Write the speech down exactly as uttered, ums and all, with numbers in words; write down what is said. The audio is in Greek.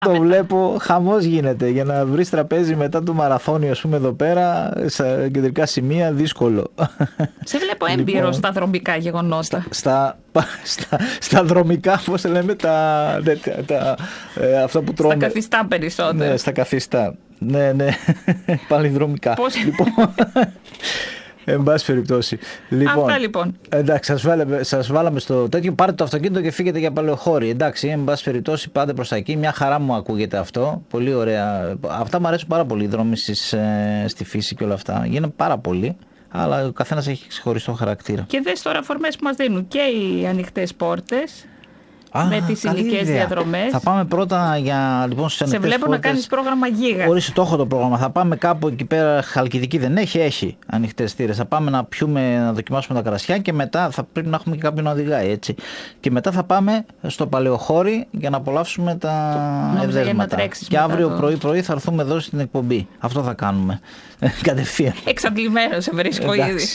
Το βλέπω, χαμός γίνεται. Για να βρεις τραπέζι μετά το μαραθώνιο, ας πούμε, εδώ πέρα, στα κεντρικά σημεία, δύσκολο. Σε βλέπω έμπειρο Λοιπόν, στα δρομικά γεγονότα. Στα, στα, στα, στα δρομικά, πώς λέμε, τα, τα, τα, ε, αυτά που τρώμε. Στα καθιστά περισσότερο. Ναι, στα καθιστά. Ναι, ναι, πάλι δρομικά. Πώς... Λοιπόν, εν πάση περιπτώσει. Λοιπόν, αυτά λοιπόν. Εντάξει, σας βάλαμε, σας βάλαμε στο τέτοιο. Πάρτε το αυτοκίνητο και φύγετε για παλαιοχώρη. Εντάξει, εν πάση περιπτώσει, πάτε προς τα εκεί. Μια χαρά μου ακούγεται αυτό. Πολύ ωραία. Αυτά μου αρέσουν πάρα πολύ. Οι δρόμοι στις, ε, στη φύση και όλα αυτά. Γίνονται πάρα πολύ. Αλλά ο καθένας έχει ξεχωριστό χαρακτήρα. Και δες τώρα αφορμές που μας δίνουν και οι ανοιχτές πόρτες. Α, με τις ηλικές διαδρομές. Θα πάμε πρώτα για, λοιπόν, στις ανοιχτές πόρτες. Σε βλέπω πόρτες. να κάνεις πρόγραμμα γίγα. Ορίστε, το έχω το πρόγραμμα. Θα πάμε κάπου εκεί πέρα. Χαλκιδική δεν έχει, έχει ανοιχτές θύρες. Θα πάμε να πιούμε, να δοκιμάσουμε τα κρασιά και μετά θα πρέπει να έχουμε και κάποιον να οδηγάει, έτσι. Και μετά θα πάμε στο Παλαιοχώρι για να απολαύσουμε τα εδέσματα. Και αύριο το... πρωί-πρωί θα έρθουμε εδώ στην εκπομπή. Αυτό θα κάνουμε. Κατευθείαν. Εξαντλημένο σε βρίσκω ήδη.